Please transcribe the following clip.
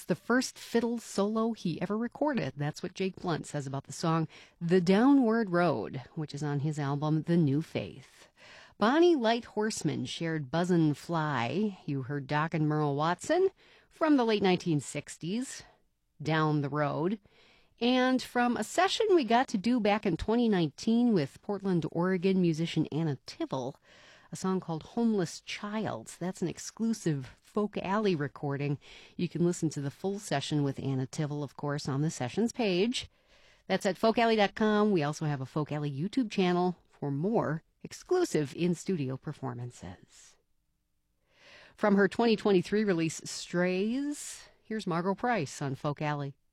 the first fiddle solo he ever recorded. That's what Jake Blunt says about the song The Downward Road, which is on his album The New Faith. Bonnie Light Horseman shared Buzzin' Fly. You heard Doc and Merle Watson from the late 1960s, Down the Road. And from a session we got to do back in 2019 with Portland, Oregon musician Anna Tivell, a song called Homeless Child. That's an exclusive Folk Alley recording. You can listen to the full session with Anna Tivell, of course, on the sessions page. That's at folkalley.com. We also have a Folk Alley YouTube channel for more exclusive in-studio performances. From her 2023 release, Strays, here's Margot Price on Folk Alley.